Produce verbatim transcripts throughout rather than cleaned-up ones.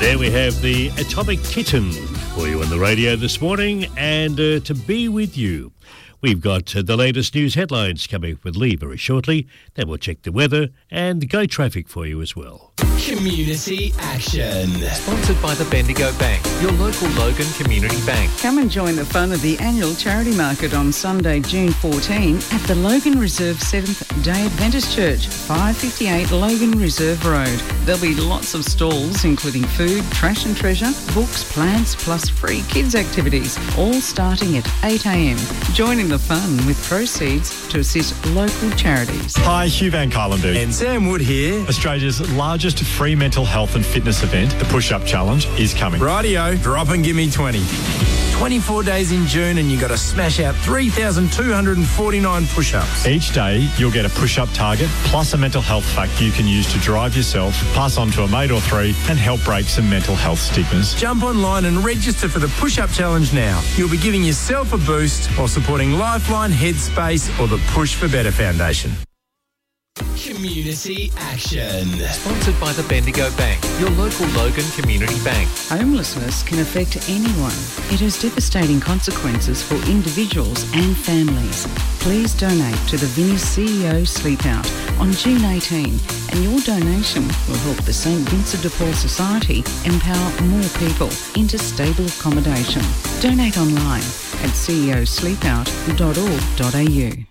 There we have the Atomic Kitten for you on the radio this morning, and uh, to be with you. We've got uh, the latest news headlines coming up with Lee very shortly. Then we'll check the weather and go traffic for you as well. Community Action. Sponsored by the Bendigo Bank, your local Logan Community Bank. Come and join the fun of the annual charity market on Sunday, June fourteenth at the Logan Reserve Seventh-day Adventist Church, five fifty-eight Logan Reserve Road. There'll be lots of stalls, including food, trash and treasure, books, plants, plus free kids activities, all starting at eight a.m. Join in the fun with proceeds to assist local charities. Hi, Hugh Van Kylenberg. And Sam Wood here. Australia's largest free mental health and fitness event, the Push-Up Challenge, is coming. Rightio, drop and give me twenty. twenty-four days in June and you got to smash out three thousand two hundred forty-nine push-ups. Each day, you'll get a push-up target plus a mental health fact you can use to drive yourself, pass on to a mate or three, and help break some mental health stigmas. Jump online and register for the Push-Up Challenge now. You'll be giving yourself a boost while supporting Lifeline, Headspace or the Push for Better Foundation. Community Action. Sponsored by the Bendigo Bank, your local Logan Community Bank. Homelessness can affect anyone. It has devastating consequences for individuals and families. Please donate to the Vinnie C E O Sleep Out on June eighteenth, and your donation will help the Saint Vincent de Paul Society empower more people into stable accommodation. Donate online at c e o sleep out dot org dot a u.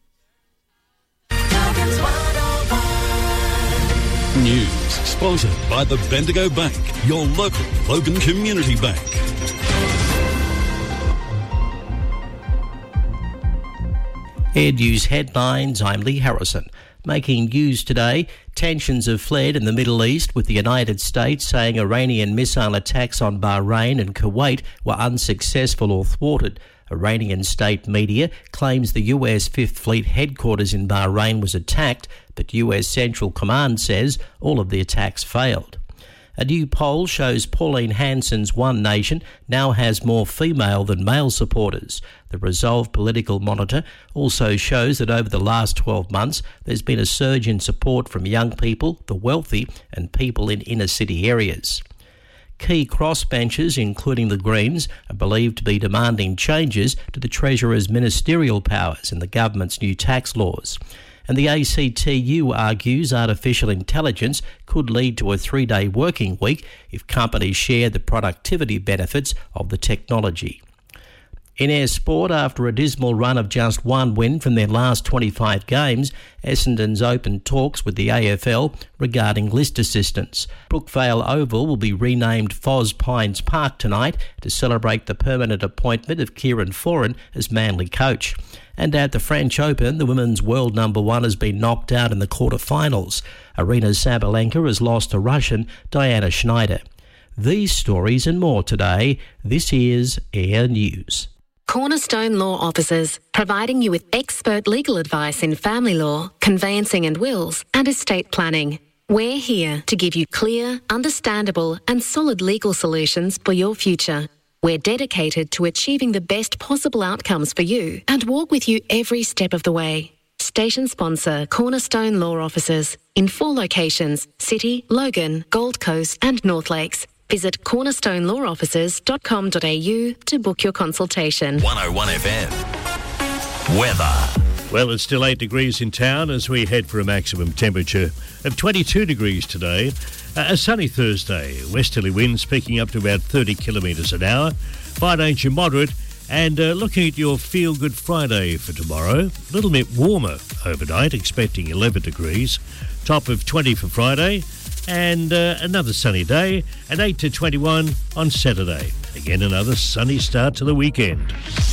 News sponsored by the Bendigo Bank, your local Logan Community Bank. Air News headlines, I'm Lee Harrison. Making news today, tensions have fled in the Middle East, with the United States saying Iranian missile attacks on Bahrain and Kuwait were unsuccessful or thwarted. Iranian state media claims the U S Fifth Fleet headquarters in Bahrain was attacked, but U S Central Command says all of the attacks failed. A new poll shows Pauline Hanson's One Nation now has more female than male supporters. The Resolve Political Monitor also shows that over the last twelve months, there's been a surge in support from young people, the wealthy, and people in inner city areas. Key crossbenchers, including the Greens, are believed to be demanding changes to the Treasurer's ministerial powers in the government's new tax laws. And the A C T U argues artificial intelligence could lead to a three-day working week if companies share the productivity benefits of the technology. In Air Sport, after a dismal run of just one win from their last twenty-five games, Essendon's opened talks with the A F L regarding list assistants. Brookvale Oval will be renamed Foz Pines Park tonight to celebrate the permanent appointment of Kieran Foran as Manly coach. And at the French Open, the women's world number one has been knocked out in the quarterfinals. Arina Sabalenka has lost to Russian Diana Schneider. These stories and more today. This is Air News. Cornerstone Law Officers, providing you with expert legal advice in family law, conveyancing and wills, and estate planning. We're here to give you clear, understandable, and solid legal solutions for your future. We're dedicated to achieving the best possible outcomes for you and walk with you every step of the way. Station sponsor Cornerstone Law Officers in four locations: City, Logan, Gold Coast, and North Lakes. Visit cornerstone law officers dot com dot a u to book your consultation. one oh one F M. Weather. Well, it's still eight degrees in town as we head for a maximum temperature of twenty-two degrees today. Uh, a sunny Thursday. Westerly winds picking up to about thirty kilometres an hour. Fine danger moderate. And uh, looking at your feel-good Friday for tomorrow, a little bit warmer overnight, expecting eleven degrees. Top of twenty for Friday. And uh, another sunny day, and eight to twenty-one on Saturday. Again, another sunny start to the weekend.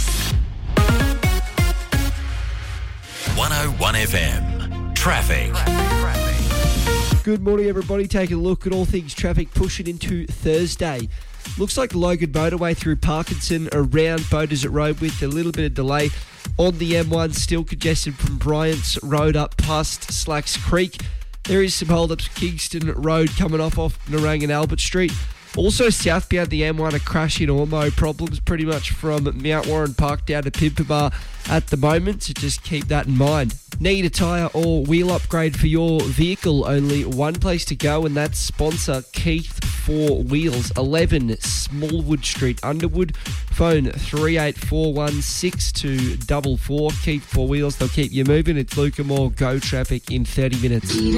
one oh one F M. Traffic. Good morning, everybody. Take a look at all things traffic pushing into Thursday. Looks like the Logan motorway through Parkinson around Beaudesert Road with a little bit of delay on the M one. Still congested from Bryant's Road up past Slacks Creek. There is some hold-ups Kingston Road coming off off Narang and Albert Street. Also southbound the M one, a crash in Ormo. Problems pretty much from Mount Warren Park down to Pimpamar at the moment, so just keep that in mind. Need a tyre or wheel upgrade for your vehicle? Only one place to go, and that's sponsor Keith Four Wheels, eleven Smallwood Street, Underwood. Phone three eight four one six two four four. Keep Four Wheels, they'll keep you moving. It's Luca Moore, Go Traffic in thirty minutes.